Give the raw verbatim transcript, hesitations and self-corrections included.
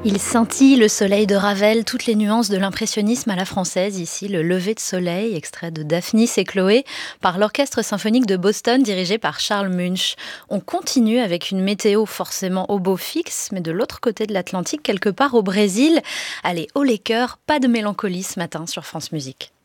Il scintille le soleil de Ravel, toutes les nuances de l'impressionnisme à la française. Ici, le lever de soleil, extrait de Daphnis et Chloé, par l'Orchestre symphonique de Boston, dirigé par Charles Munch. On continue avec une météo forcément au beau fixe, mais de l'autre côté de l'Atlantique, quelque part au Brésil. Allez, haut les cœurs, pas de mélancolie ce matin sur France Musique.